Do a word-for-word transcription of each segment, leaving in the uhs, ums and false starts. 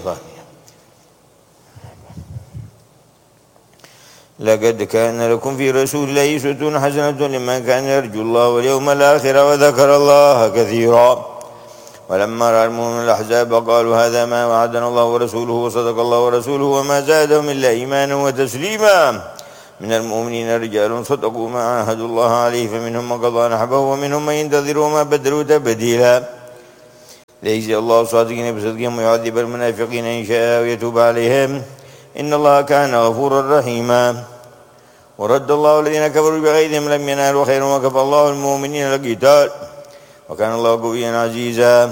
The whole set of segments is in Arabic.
الثانية. لقد كان لكم في رسول الله أسوة حسنة لمن كان يرجو الله واليوم الآخر وذكر الله كثيرا. ولما رأى المؤمنون الأحزاب قالوا هذا ما وعدنا الله ورسوله وصدق الله ورسوله وما زادهم إلا إيمانا وتسليما. من المؤمنين رجال صدقوا ما عاهدوا الله عليه فمنهم من قضى نحبه ومنهم من ينتظر وما بدلوا تبديلا. ليس الله صادقين بصدقهم ويعذب المنافقين إن شاء ويتوب عليهم إن الله كان غفورا رحيما. ورد الله الذين كفروا بغيظهم لم ينالوا خيرا وكفى الله المؤمنين القتال وكان الله قويا عزيزا.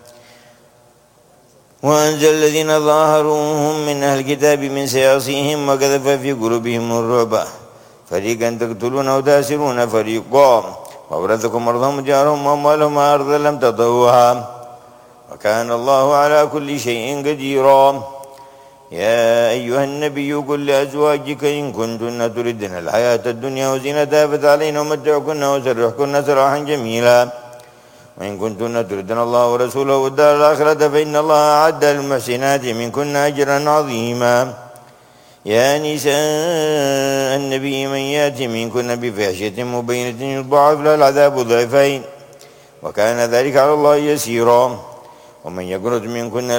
وأنزل الذين ظاهروهم من أهل الكتاب من سياصيهم وقذف في قلوبهم الرعب فريقا تقتلون وتاسرون فريقا وأورثكم أرضهم جارهم وأموالهم أرضا لم تطئوها وكان الله على كل شيء قديرا. يا أيها النبي قل لأزواجك إن كنتن تردن الحياة الدنيا وزينتها فتعالين ومتعكن وسرحكن سراحا جميلا وإن كنتن تردن الله ورسوله والدار الآخرة فإن الله أعد للمحسنات منكن أجرا عظيما. يا نساء النبي من يأتي منكن بفحشة مبينة يضاعف لها العذاب ضعفين وكان ذلك على الله يسيرا. ومن يقنت منكن